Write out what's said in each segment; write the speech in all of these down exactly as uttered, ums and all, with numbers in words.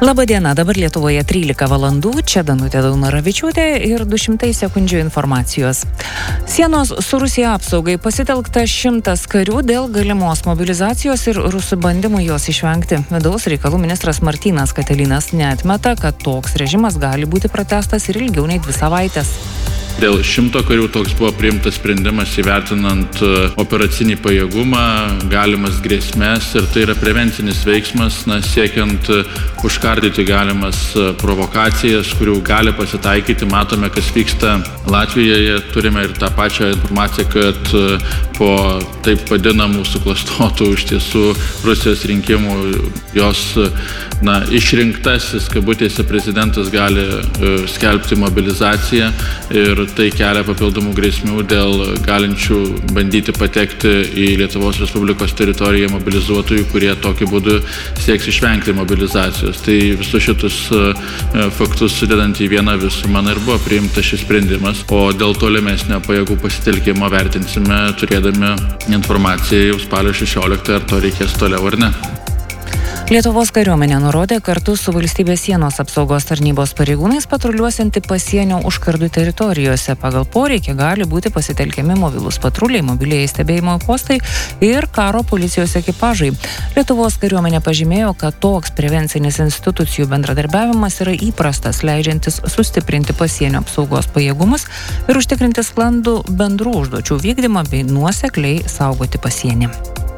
Labadiena, dabar Lietuvoje trylika valandų, čia Danutė Daunoravičiūtė ir du šimtai sekundžių informacijos. Sienos su Rusija apsaugai pasitelkta šimtas karių dėl galimos mobilizacijos ir rusų bandymų jos išvengti. Vidaus reikalų ministras Martynas Katilinas neatmeta, kad toks režimas gali būti pratęstas ir ilgiau nei dvi savaitės. Dėl šimto karių toks buvo priimtas sprendimas įvertinant operacinį pajėgumą, galimas grėsmės ir tai yra prevencinis veiksmas, na, siekiant užkardyti galimas provokacijas, kurių gali pasitaikyti. Matome, kas vyksta Latvijoje, turime ir tą pačią informaciją, kad po taip vadinamų suklastotų iš tiesų Rusijos rinkimų jos na, išrinktasis, kabutėse, prezidentas gali skelbti mobilizaciją ir tai kelia papildomų grėsmių dėl galinčių bandyti patekti į Lietuvos Respublikos teritoriją mobilizuotojų, kurie tokiu būdu sieks išvengti mobilizacijos. Tai visus šitus faktus sudedant į vieną visumą ir buvo priimtas šis sprendimas, o dėl tolimesnio pajėgų pasitelkimo vertinsime turėdami informaciją jau spalio šešioliktą, ar to reikės toliau ar ne. Lietuvos kariuomenė nurodė kartu su valstybės sienos apsaugos tarnybos pareigūnais patruliuosianti pasienio užkardų teritorijose. Pagal poreikį gali būti pasitelkiami mobilūs patruliai, mobilieji stebėjimo postai ir karo policijos ekipažai. Lietuvos kariuomenė pažymėjo, kad toks prevencinis institucijų bendradarbiavimas yra įprastas, leidžiantis sustiprinti pasienio apsaugos pajėgumus ir užtikrinti sklandų bendrų užduočių vykdymą bei nuosekliai saugoti pasienį.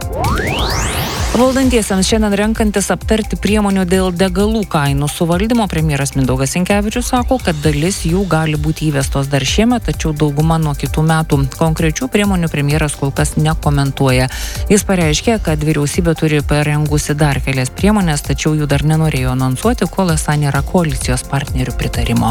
Valdantiesiems šiandien renkantis aptarti priemonių dėl degalų kainų suvaldymo, premjeras Mindaugas Sinkevičius sako, kad dalis jų gali būti įvestos dar šiemet, tačiau dauguma nuo kitų metų. Konkrečių priemonių premjeras kol kas nekomentuoja. Jis pareiškė, kad vyriausybė turi parengusi dar kelias priemonės, tačiau jų dar nenorėjo anonsuoti, kol esą nėra koalicijos partnerių pritarimo.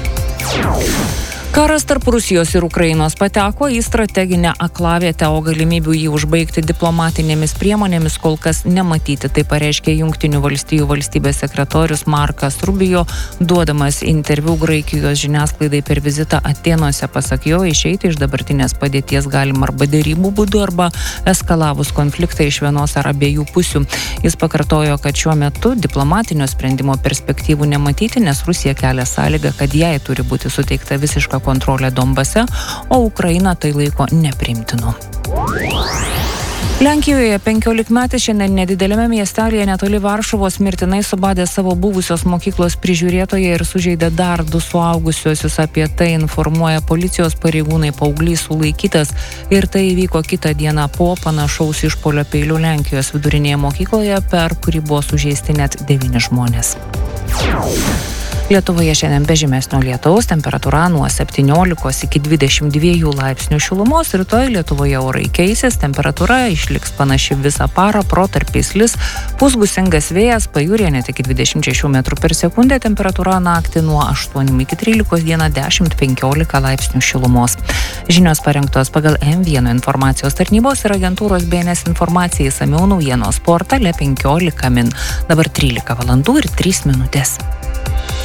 Karas tarp Rusijos ir Ukrainos pateko į strateginę aklavietę, o galimybių jį užbaigti diplomatinėmis priemonėmis kol kas nematyti. Tai pareiškė Jungtinių valstijų valstybės sekretorius Markas Rubio, duodamas interviu Graikijos žiniasklaidai per vizitą Atėnuose. Pasak jo, išeiti iš dabartinės padėties galima arba derybų būdu, arba eskalavus konfliktą iš vienos ar abiejų pusių. Jis pakartojo, kad šiuo metu diplomatinio sprendimo perspektyvų nematyti, nes Rusija kelia sąlygą, kad jai turi būti suteikta visiška kontrolę Donbase, o Ukraina tai laiko nepriimtinu. Lenkijoje penkiolikmetis šiandien nedidelėme miestelėje netoli Varšuvos mirtinai subadė savo buvusios mokyklos prižiūrėtoją ir sužeidė dar du suaugusiuosius. Apie tai informuoja policijos pareigūnai. Paauglys sulaikytas ir tai įvyko kitą dieną po panašaus išpuolio peiliu Lenkijos vidurinėje mokykloje, per kurį buvo sužeisti net devyni žmonės. Lietuvoje šiandien be žymesnio lietaus, temperatūra nuo septyniolikos iki dvidešimt dviejų laipsnių šilumos. Rytoj Lietuvoje orai keisis, temperatūra išliks panaši visą parą, protarpiais lis, pūs gūsingas vėjas, pajūryje net iki dvidešimt šešių metrų per sekundę, temperatūra naktį nuo aštuonių iki trylikos, dieną dešimt penkiolika laipsnių šilumos. Žinios parengtos pagal M vienas informacijos tarnybos ir agentūros B N S informacijai, išsamiau naujienos portale penkiolika min. Dabar trylika valandų ir trys minutės.